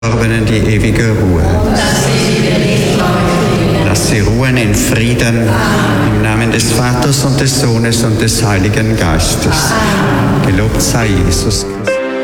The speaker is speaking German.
Verstorbenen die ewige Ruhe. Lass sie ruhen in Frieden im Namen des Vaters und des Sohnes und des Heiligen Geistes. Gelobt sei Jesus.